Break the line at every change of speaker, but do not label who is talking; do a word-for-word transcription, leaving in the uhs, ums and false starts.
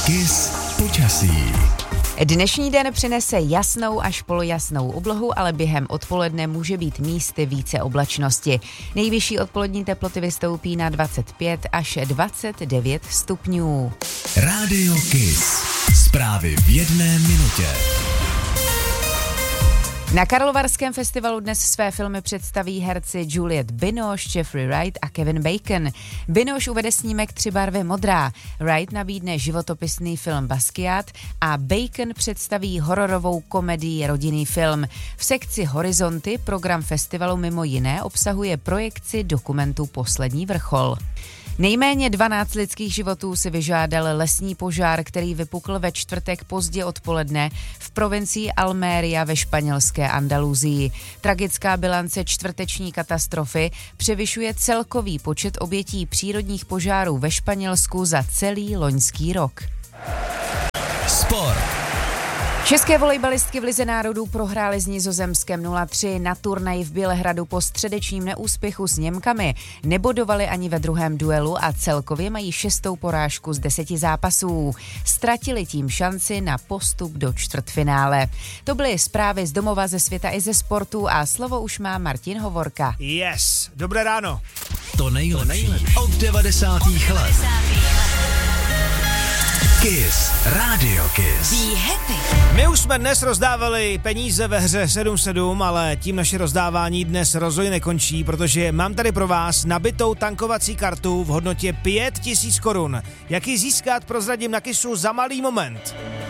Kiss počasí.
Dnešní den přinese jasnou až polojasnou oblohu, ale během odpoledne může být místy více oblačnosti. Nejvyšší odpolední teploty vystoupí na dvacet pět až dvacet devět stupňů.
Rádio Kiss. Zprávy v jedné minutě.
Na Karlovarském festivalu dnes své filmy představí herci Juliette Binoche, Jeffrey Wright a Kevin Bacon. Binoche uvede snímek Tři barvy modrá, Wright nabídne životopisný film Basquiat a Bacon představí hororovou komedii Rodinný film. V sekci Horizonty program festivalu mimo jiné obsahuje projekci dokumentu Poslední vrchol. Nejméně dvanáct lidských životů si vyžádal lesní požár, který vypukl ve čtvrtek pozdě odpoledne v provincii Almeria ve španělské Andaluzii. Tragická bilance čtvrteční katastrofy převyšuje celkový počet obětí přírodních požárů ve Španělsku za celý loňský rok.
Sport.
České volejbalistky v Lize národů prohrály s Nizozemskem nula tři na turnaji v Bělehradu po středečním neúspěchu s Němkami. Nebodovali ani ve druhém duelu a celkově mají šestou porážku z deseti zápasů. Ztratili tím šanci na postup do čtvrtfinále. To byly zprávy z domova, ze světa i ze sportu a slovo už má Martin Hovorka.
Yes, dobré ráno.
To nejlepší od devadesátých let. Kiss, Radio Kiss.
Be happy.
My už jsme dnes rozdávali peníze ve hře sedm sedm, ale tím naše rozdávání dnes rozhodně nekončí, protože mám tady pro vás nabitou tankovací kartu v hodnotě pět tisíc korun. Jak ji získat, prozradím na Kissu za malý moment.